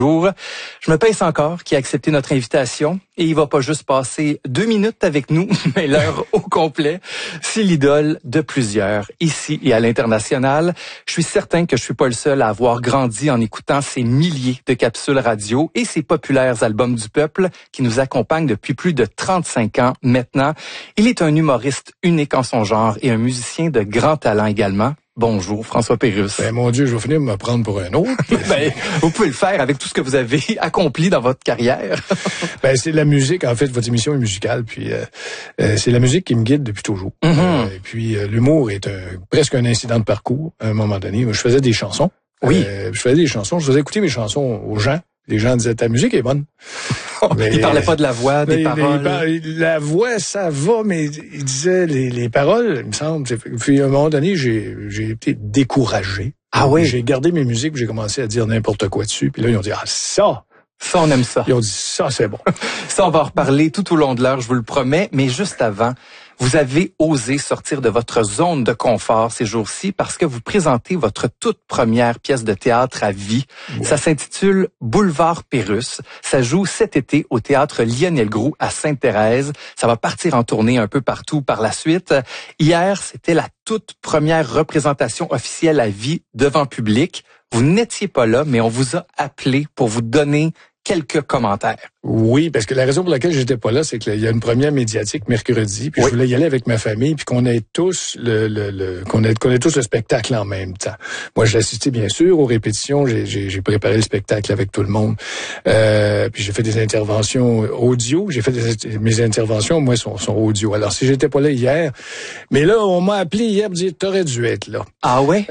Je me pince encore qui a accepté notre invitation et il va pas juste passer 2 minutes avec nous, mais l'heure au complet. C'est l'idole de plusieurs, ici et à l'international. Je suis certain que je suis pas le seul à avoir grandi en écoutant ces milliers de capsules radio et ces populaires albums du peuple qui nous accompagnent depuis plus de 35 ans maintenant. Il est un humoriste unique en son genre et un musicien de grand talent également. Bonjour, François Pérusse. Ben, mon Dieu, je vais finir de me prendre pour un autre. Ben, vous pouvez le faire avec tout ce que vous avez accompli dans votre carrière. Ben, c'est la musique, en fait, votre émission est musicale, puis c'est la musique qui me guide depuis toujours. Mm-hmm. Et puis, l'humour est presque un incident de parcours, à un moment donné. Je faisais des chansons. Oui. Je faisais écouter mes chansons aux gens. Les gens disaient, ta musique est bonne. Mais, ils parlaient pas de la voix, des paroles. La voix, ça va, mais ils disaient les paroles, il me semble. Puis à un moment donné, j'ai été découragé. Ah oui? J'ai gardé mes musiques, puis j'ai commencé à dire n'importe quoi dessus. Puis là, ils ont dit, ça, on aime ça. Ils ont dit, ça, c'est bon. Ça, on va en reparler tout au long de l'heure, je vous le promets. Mais juste avant, vous avez osé sortir de votre zone de confort ces jours-ci parce que vous présentez votre toute première pièce de théâtre à vie. Ouais. Ça s'intitule Boulevard Pérusse. Ça joue cet été au théâtre Lionel Groulx à Sainte-Thérèse. Ça va partir en tournée un peu partout par la suite. Hier, c'était la toute première représentation officielle à vie devant public. Vous n'étiez pas là, mais on vous a appelé pour vous donner quelques commentaires. Oui, parce que la raison pour laquelle j'étais pas là, c'est qu'il y a une première médiatique mercredi, puis oui. Je voulais y aller avec ma famille, puis qu'on ait tous qu'on ait tous le spectacle en même temps. Moi, j'ai assisté bien sûr aux répétitions, j'ai préparé le spectacle avec tout le monde, puis j'ai fait des interventions audio. Mes interventions, moi, sont audio. Alors, si j'étais pas là hier, mais là, on m'a appelé hier pour dire t'aurais dû être là. Ah ouais?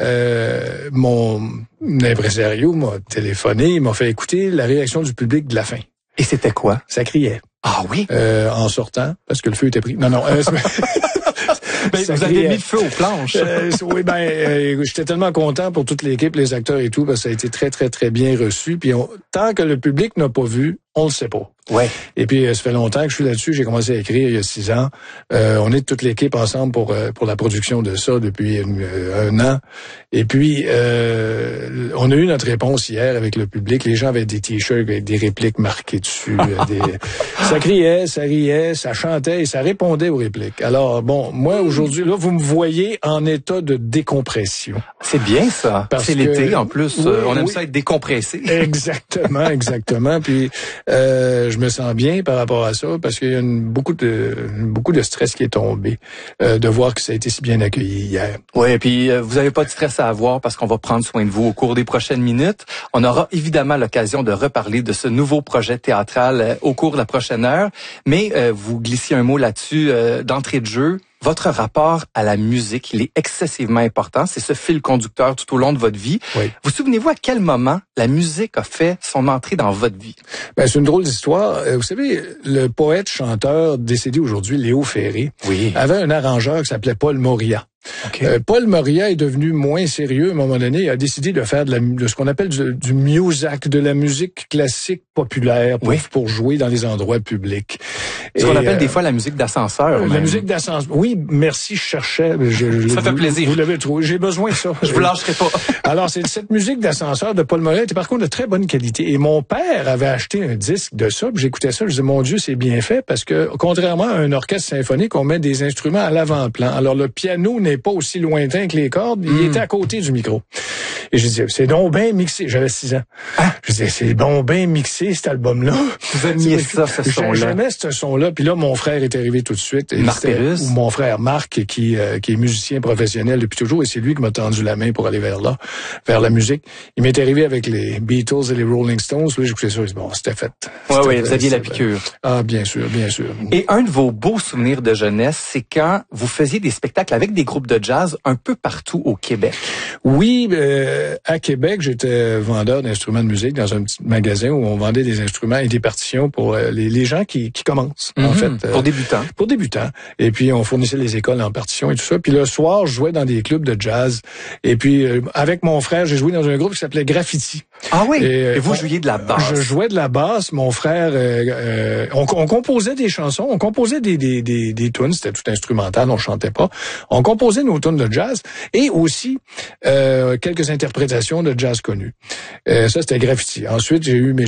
Mon impresario m'a téléphoné, il m'a fait écouter la réaction du public de la fin. Et c'était quoi? Ça criait. Ah oui? En sortant, parce que le feu était pris. Non. Ben, vous avez mis le feu aux planches. Oui, j'étais tellement content pour toute l'équipe, les acteurs et tout, parce que ça a été très, très, très bien reçu. Puis tant que le public n'a pas vu, on le sait pas. Ouais. Et puis, ça fait longtemps que je suis là-dessus. J'ai commencé à écrire il y a 6 ans. On est toute l'équipe ensemble pour la production de ça depuis un an. Et puis, on a eu notre réponse hier avec le public. Les gens avaient des t-shirts avec des répliques marquées dessus. Ça criait, ça riait, ça chantait et ça répondait aux répliques. Alors, bon, moi, aujourd'hui, là, vous me voyez en état de décompression. C'est bien, ça. C'est l'été, en plus. Oui, on aime ça être décompressé. Exactement. Puis, je me sens bien par rapport à ça parce qu'il y a beaucoup de stress qui est tombé de voir que ça a été si bien accueilli hier. Oui, et puis vous n'avez pas de stress à avoir parce qu'on va prendre soin de vous au cours des prochaines minutes. On aura évidemment l'occasion de reparler de ce nouveau projet théâtral au cours de la prochaine heure, mais vous glissiez un mot là-dessus d'entrée de jeu. Votre rapport à la musique, il est excessivement important. C'est ce fil conducteur tout au long de votre vie. Oui. Vous souvenez-vous à quel moment la musique a fait son entrée dans votre vie? Ben, c'est une drôle d'histoire. Vous savez, le poète-chanteur décédé aujourd'hui, Léo Ferré, avait un arrangeur qui s'appelait Paul Moria. Okay. Paul Moria est devenu moins sérieux à un moment donné. Il a décidé de faire de ce qu'on appelle du music, de la musique classique populaire pour jouer dans les endroits publics. Ce qu'on appelle des fois la musique d'ascenseur. La musique d'ascenseur. Oui, merci, je cherchais. Ça fait plaisir. Vous l'avez trouvé. J'ai besoin de ça. Je vous lâcherai pas. Alors, c'est cette musique d'ascenseur de Paul Moria était par contre de très bonne qualité. Et mon père avait acheté un disque de ça. J'écoutais ça. Je disais, mon Dieu, c'est bien fait parce que contrairement à un orchestre symphonique, on met des instruments à l'avant-plan. Alors, le piano n'est pas aussi lointain que les cordes, il était à côté du micro. Et je disais, c'est donc bien mixé. J'avais 6 ans. Je disais, c'est donc bien mixé, cet album-là. Vous aimiez ça, ce son-là? J'aimais ce son-là. Puis là, mon frère est arrivé tout de suite. Marc Pérusse. Ou mon frère Marc, qui est musicien professionnel depuis toujours. Et c'est lui qui m'a tendu la main pour aller vers la musique. Il m'est arrivé avec les Beatles et les Rolling Stones. Là, j'écoutais ça. Bon, c'était fait. Oui, vous aviez la piqûre. Ah, bien sûr, bien sûr. Et un de vos beaux souvenirs de jeunesse, c'est quand vous faisiez des spectacles avec des groupes de jazz un peu partout au Québec. Oui, à Québec, j'étais vendeur d'instruments de musique dans un petit magasin où on vendait des instruments et des partitions pour les gens qui commencent, en fait. Pour débutants. Pour débutants. Et puis, on fournissait les écoles en partitions et tout ça. Puis le soir, je jouais dans des clubs de jazz. Et puis, avec mon frère, j'ai joué dans un groupe qui s'appelait Graffiti. Ah oui? Et vous jouiez de la basse? Je jouais de la basse. Mon frère, on composait des chansons, on composait des tunes. C'était tout instrumental, on chantait pas. On composait nos tunes de jazz et aussi quelques interprétations de jazz connues. Ça, c'était Graffiti. Ensuite, j'ai eu mes